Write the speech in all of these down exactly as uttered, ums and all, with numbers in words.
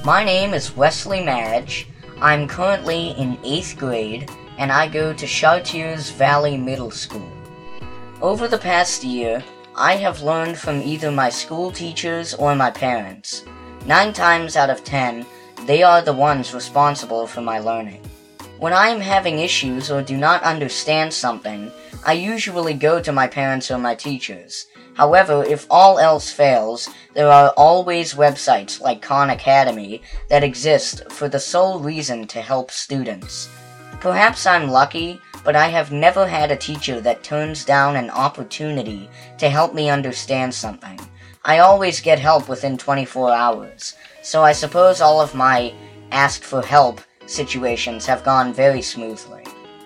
My name is Wesley Madge. I'm currently in eighth grade, and I go to Chartiers Valley Middle School. Over the past year, I have learned from either my school teachers or my parents. Nine times out of ten, they are the ones responsible for my learning. When I am having issues or do not understand something, I usually go to my parents or my teachers. However, if all else fails, there are always websites like Khan Academy that exist for the sole reason to help students. Perhaps I'm lucky, but I have never had a teacher that turns down an opportunity to help me understand something. I always get help within twenty-four hours, so I suppose all of my ask for help situations have gone very smoothly.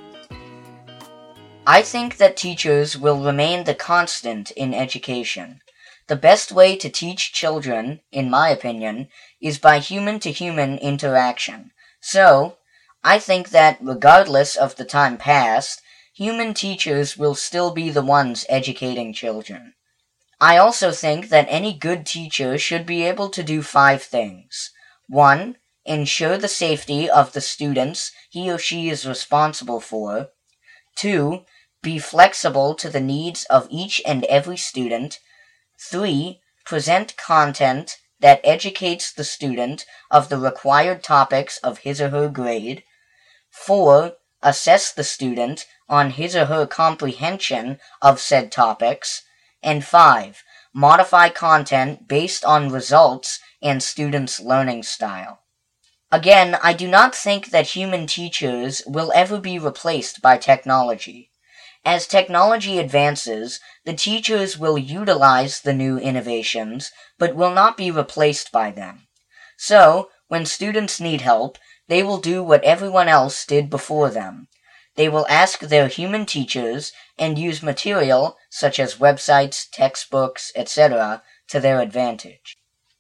I think that teachers will remain the constant in education. The best way to teach children, in my opinion, is by human-to-human interaction. So, I think that regardless of the time past, human teachers will still be the ones educating children. I also think that any good teacher should be able to do five things. One, ensure the safety of the students he or she is responsible for. Two, be flexible to the needs of each and every student. Three, present content that educates the student of the required topics of his or her grade. Four, assess the student on his or her comprehension of said topics. And five, modify content based on results and students' learning style. Again, I do not think that human teachers will ever be replaced by technology. As technology advances, the teachers will utilize the new innovations, but will not be replaced by them. So, when students need help, they will do what everyone else did before them. They will ask their human teachers and use material, such as websites, textbooks, et cetera, to their advantage.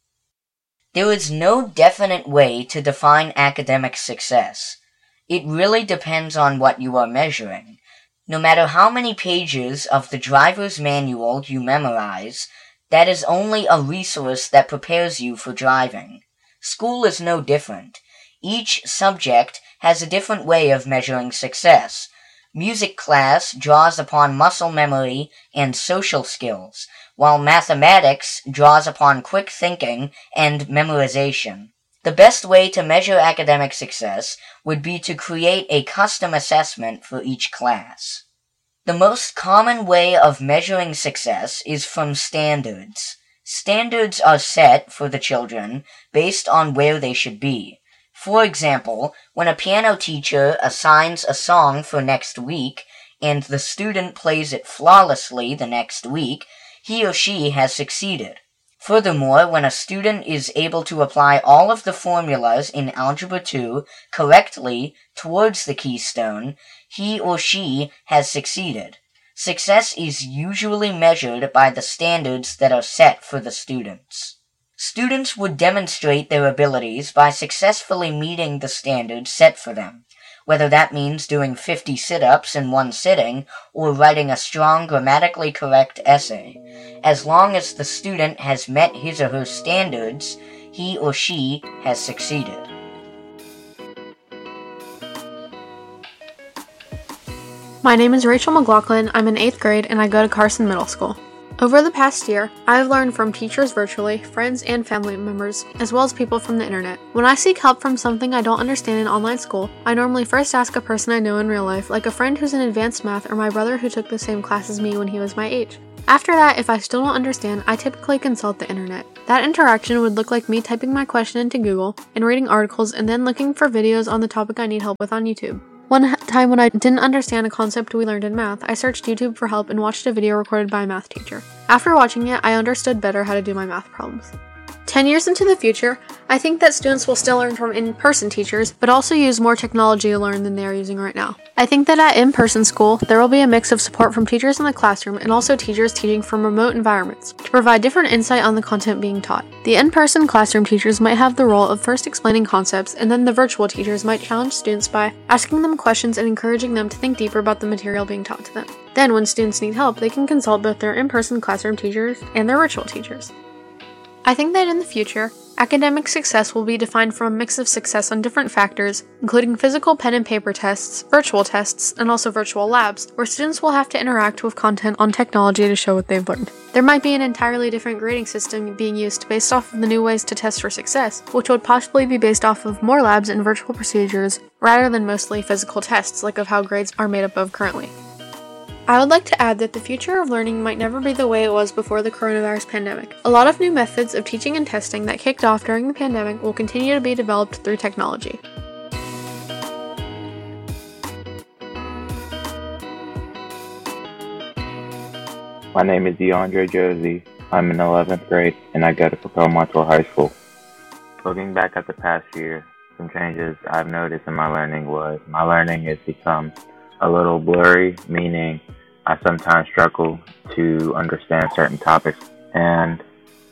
There is no definite way to define academic success. It really depends on what you are measuring. No matter how many pages of the driver's manual you memorize, that is only a resource that prepares you for driving. School is no different. Each subject has a different way of measuring success. Music class draws upon muscle memory and social skills, while mathematics draws upon quick thinking and memorization. The best way to measure academic success would be to create a custom assessment for each class. The most common way of measuring success is from standards. Standards are set for the children based on where they should be. For example, when a piano teacher assigns a song for next week, and the student plays it flawlessly the next week, he or she has succeeded. Furthermore, when a student is able to apply all of the formulas in Algebra two correctly towards the keystone, he or she has succeeded. Success is usually measured by the standards that are set for the students. Students would demonstrate their abilities by successfully meeting the standards set for them, whether that means doing fifty sit-ups in one sitting or writing a strong grammatically correct essay. As long as the student has met his or her standards, he or she has succeeded. My name is Rachel McLaughlin. I'm in eighth grade and I go to Carson Middle School. Over the past year, I've learned from teachers virtually, friends and family members, as well as people from the internet. When I seek help from something I don't understand in online school, I normally first ask a person I know in real life, like a friend who's in advanced math or my brother who took the same class as me when he was my age. After that, if I still don't understand, I typically consult the internet. That interaction would look like me typing my question into Google and reading articles and then looking for videos on the topic I need help with on YouTube. One time when I didn't understand a concept we learned in math, I searched YouTube for help and watched a video recorded by a math teacher. After watching it, I understood better how to do my math problems. Ten years into the future, I think that students will still learn from in-person teachers, but also use more technology to learn than they are using right now. I think that at in-person school, there will be a mix of support from teachers in the classroom and also teachers teaching from remote environments to provide different insight on the content being taught. The in-person classroom teachers might have the role of first explaining concepts, and then the virtual teachers might challenge students by asking them questions and encouraging them to think deeper about the material being taught to them. Then, when students need help, they can consult both their in-person classroom teachers and their virtual teachers. I think that in the future, academic success will be defined from a mix of success on different factors, including physical pen and paper tests, virtual tests, and also virtual labs, where students will have to interact with content on technology to show what they've learned. There might be an entirely different grading system being used based off of the new ways to test for success, which would possibly be based off of more labs and virtual procedures rather than mostly physical tests, like of how grades are made up of currently. I would like to add that the future of learning might never be the way it was before the coronavirus pandemic. A lot of new methods of teaching and testing that kicked off during the pandemic will continue to be developed through technology. My name is DeAndre Josie. I'm in eleventh grade and I go to Propel Montour High School. Looking back at the past year, some changes I've noticed in my learning was my learning has become a little blurry, meaning I sometimes struggle to understand certain topics, and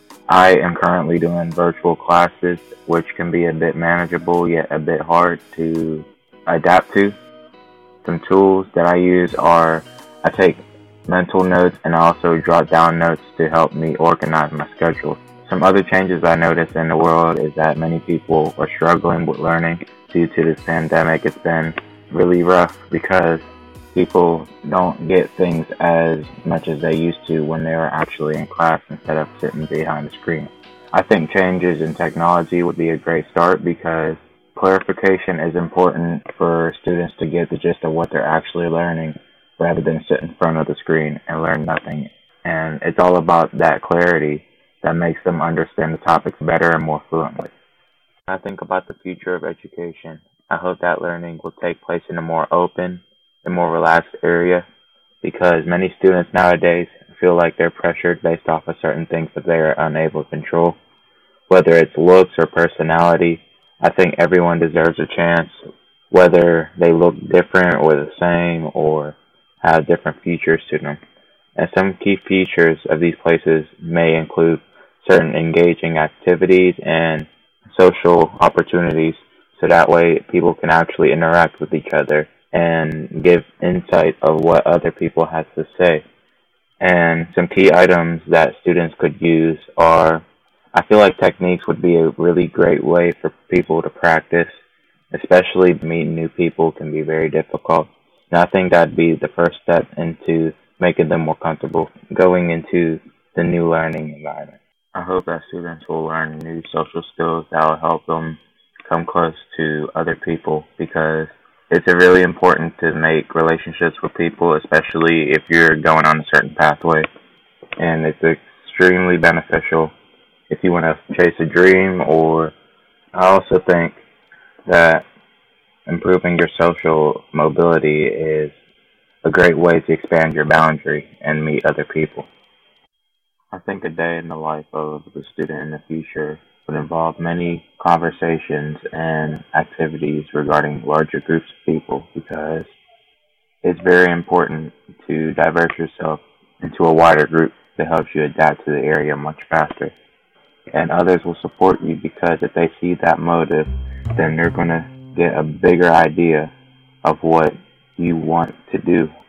I am currently doing virtual classes, which can be a bit manageable yet a bit hard to adapt to. Some tools that I use are I take mental notes and I also jot down notes to help me organize my schedule. Some other changes I noticed in the world is that many people are struggling with learning due to this pandemic. It's been really rough because people don't get things as much as they used to when they were actually in class instead of sitting behind the screen. I think changes in technology would be a great start because clarification is important for students to get the gist of what they're actually learning rather than sit in front of the screen and learn nothing. And it's all about that clarity that makes them understand the topics better and more fluently. When I think about the future of education, I hope that learning will take place in a more open and more relaxed area because many students nowadays feel like they're pressured based off of certain things that they are unable to control. Whether it's looks or personality, I think everyone deserves a chance, whether they look different or the same or have different features to them. And some key features of these places may include certain engaging activities and social opportunities, so that way people can actually interact with each other and give insight of what other people have to say. And some key items that students could use are, I feel like techniques would be a really great way for people to practice, especially meeting new people can be very difficult. And I think that'd be the first step into making them more comfortable going into the new learning environment. I hope that students will learn new social skills that will help them come close to other people because it's really important to make relationships with people, especially if you're going on a certain pathway. And it's extremely beneficial if you want to chase a dream, or I also think that improving your social mobility is a great way to expand your boundary and meet other people. I think a day in the life of the student in the future would involve many conversations and activities regarding larger groups of people because it's very important to divert yourself into a wider group that helps you adapt to the area much faster. And others will support you because if they see that motive, then they're going to get a bigger idea of what you want to do